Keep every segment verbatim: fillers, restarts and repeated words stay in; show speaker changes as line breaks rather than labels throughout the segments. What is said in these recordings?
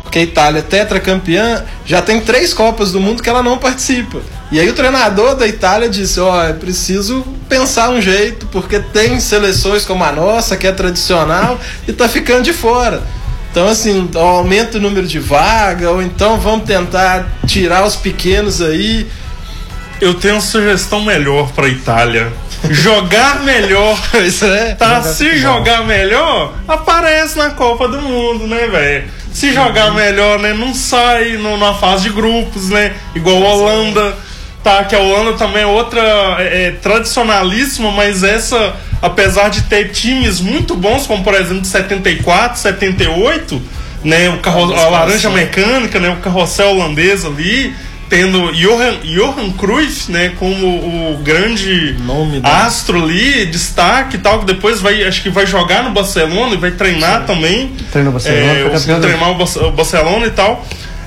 porque a Itália é tetracampeã, já tem três Copas do Mundo que ela não participa. E aí o treinador da Itália disse, ó, oh, é preciso pensar um jeito, porque tem seleções como a nossa, que é tradicional, e tá ficando de fora. Então, assim, aumenta o número de vaga, ou então vamos tentar tirar os pequenos aí.
Eu tenho uma sugestão melhor pra Itália. Jogar melhor.
Isso é.
Tá? Se jogar melhor, aparece na Copa do Mundo, né, velho? Se jogar melhor, né, não sai no, na fase de grupos, né? Igual a Holanda, tá? Que a Holanda também é outra é, tradicionalíssima, mas essa, apesar de ter times muito bons, como por exemplo de setenta e quatro, setenta e oito, né? O carro, a laranja mecânica, né? O carrossel holandês ali, tendo Johan, Johan Cruyff, né, como o grande nome, né? Astro ali, destaque e tal, que depois vai, acho que vai jogar no Barcelona e vai treinar Sim. também.
Treina o Barcelona,
é, o, treinar o Barcelona e tal.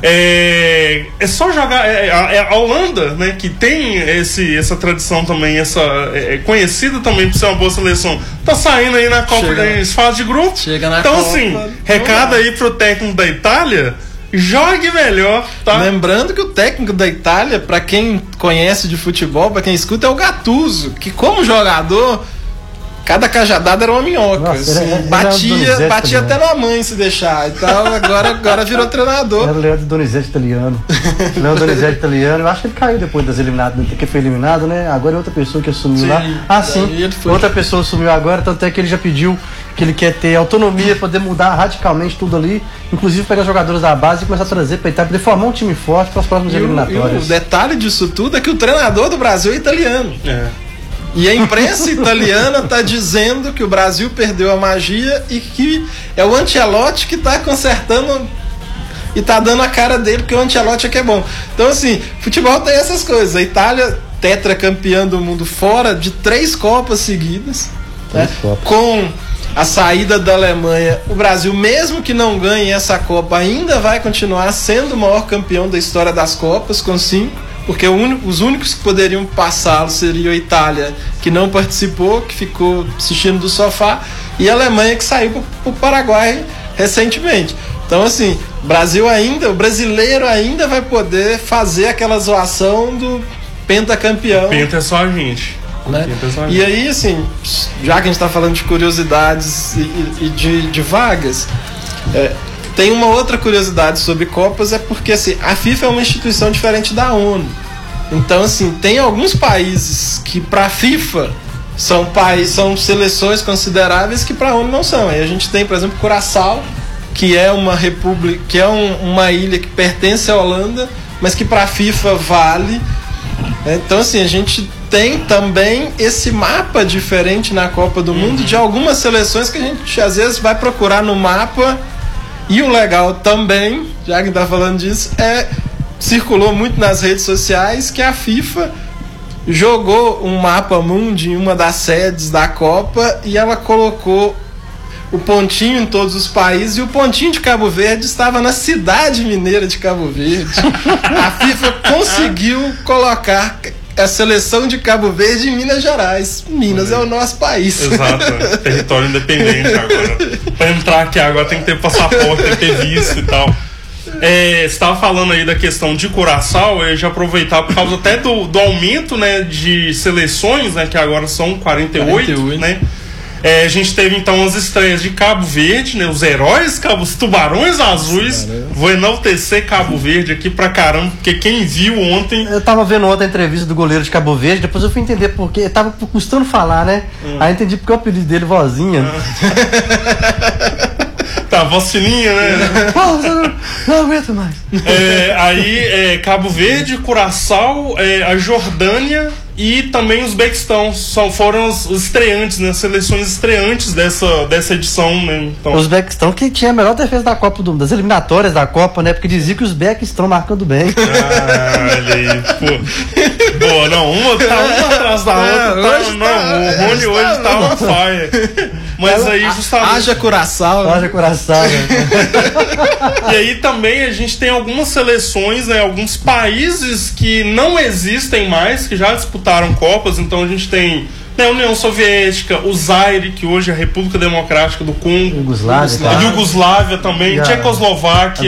É, é só jogar. É, é a Holanda, né, que tem esse, essa tradição também, essa, é conhecida também por ser uma boa seleção. Tá saindo aí na Copa da fase de grupo.
Chega na
então,
Copa,
assim, recado aí pro técnico da Itália. Jogue melhor, tá?
Lembrando que o técnico da Itália, pra quem conhece de futebol, pra quem escuta, é o Gattuso, que como jogador, cada cajadada era uma minhoca.
Nossa,
assim,
era, era
batia batia até na mãe se deixar. Então agora, agora virou treinador.
Era o Leandro Donizete italiano. Leandro Donizete italiano. Eu acho que ele caiu depois das eliminadas, que foi eliminado, né? Agora é outra pessoa que assumiu sim, lá. Ah, sim. Outra pessoa assumiu agora, tanto é que ele já pediu que ele quer ter autonomia, poder mudar radicalmente tudo ali, inclusive pegar jogadores da base e começar a trazer para Itália, poder formar um time forte para as próximas
e
eliminatórias.
O, e o detalhe disso tudo é que o treinador do Brasil é italiano. É. E a imprensa italiana está dizendo que o Brasil perdeu a magia e que é o Ancelotti que está consertando e está dando a cara dele, porque o Ancelotti é que é bom. Então, assim, futebol tem essas coisas. A Itália, tetracampeã do mundo, fora de três Copas seguidas, né? Copas. Com a saída da Alemanha, o Brasil, mesmo que não ganhe essa Copa, ainda vai continuar sendo o maior campeão da história das Copas, com cinco, porque o único, os únicos que poderiam passá-lo seriam a Itália, que não participou, que ficou assistindo do sofá, e a Alemanha, que saiu para o Paraguai recentemente. Então, assim, o Brasil ainda, o brasileiro ainda vai poder fazer aquela zoação do pentacampeão.
O penta é só a gente.
Né? E aí, assim, já que a gente está falando de curiosidades e, e de, de vagas, é, tem uma outra curiosidade sobre Copas, é porque assim, a FIFA é uma instituição diferente da ONU. Então, assim, tem alguns países que para a FIFA são, países, são seleções consideráveis que para a ONU não são. Aí a gente tem, por exemplo, Curaçao, que é uma república, que é um, uma ilha que pertence à Holanda, mas que para a FIFA vale. Então, assim, a gente tem também esse mapa diferente na Copa do Mundo, uhum, de algumas seleções que a gente às vezes vai procurar no mapa. E o legal também, já que tá falando disso, é circulou muito nas redes sociais que a FIFA jogou um mapa mundi em uma das sedes da Copa e ela colocou o pontinho em todos os países, e o pontinho de Cabo Verde estava na cidade mineira de Cabo Verde. A FIFA conseguiu colocar a seleção de Cabo Verde em Minas Gerais. Minas é, é o nosso país.
Exato, território independente agora. Para entrar aqui agora tem que ter passaporte, tem que ter visto e tal. É, você estava falando aí da questão de Curaçao, eu já aproveitar por causa até do, do aumento, né, de seleções, né, que agora são quarenta e oito, quarenta e oito. Né? É, a gente teve então as estreias de Cabo Verde, né? Os heróis, os tubarões azuis. Caramba. Vou enaltecer Cabo Verde aqui pra caramba, porque quem viu ontem.
Eu tava vendo ontem a entrevista do goleiro de Cabo Verde, depois eu fui entender porque. Eu tava custando falar, né? Hum. Aí eu entendi porque o apelido dele, Vozinha.
Ah. Tá, voz fininha, né?
não, não aguento mais.
É, aí, é, Cabo Verde, Curaçao, é, a Jordânia e também os Uzbequistão. Só foram os, os estreantes, né? As seleções estreantes dessa, dessa edição, né? Então...
Os Uzbequistão que tinha a melhor defesa da Copa, do, das eliminatórias da Copa, né? Porque dizia que os Uzbeques estão marcando bem.
Ah, olha aí, pô. Boa, não, uma tá uma atrás da outra. Não, tá, não tá, o Rony hoje tá, tá on fire. Mas ela, aí justamente...
Haja Curaçao.
Né? Haja Curaçao, né?
E aí também a gente tem algumas seleções, né? Alguns países que não existem mais, que já disputaram Copas. Então a gente tem, né, a União Soviética, o Zaire, que hoje é a República Democrática do Congo,
Iugoslávia,
a Iugoslávia também, yeah. Tchecoslováquia.